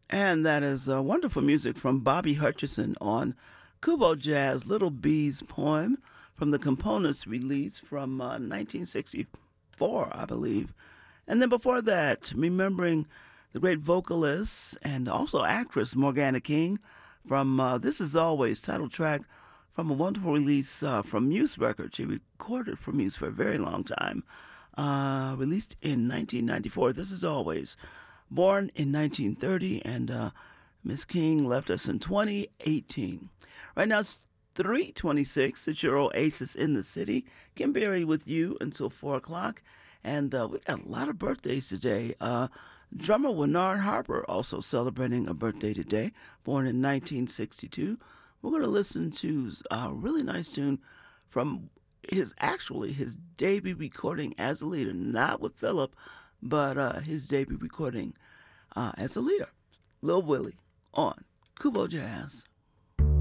And that is wonderful music from Bobby Hutcherson on Kubo Jazz, Little B's poem from the Components release from 1964, I believe. And then before that, remembering the great vocalist and also actress Morgana King from This Is Always, title track from a wonderful release from Muse Records. She recorded for Muse for a very long time. Released in 1994. This Is Always. Born in 1930, and Miss King left us in 2018. Right now it's 3:26. It's your oasis in the city. Kim Berry with you until 4 o'clock. And we got a lot of birthdays today. Drummer Bernard Harper also celebrating a birthday today, born in 1962. We're going to listen to a really nice tune from his debut recording as a leader, not with Philip, but his debut recording as a leader. Lil Willie on Kubo Jazz.